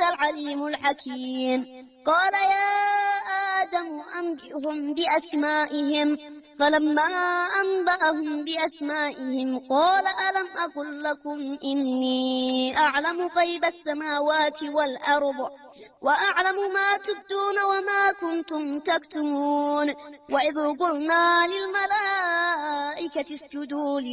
العليم الحكيم. قال يا آدم أنبئهم بأسمائهم، فلما أنبأهم بأسمائهم قال ألم أقل لكم إني أعلم غيب السماوات والأرض وأعلم ما تبدون وما كنتم تكتمون. وإذ قلنا للملائكة اسجدوا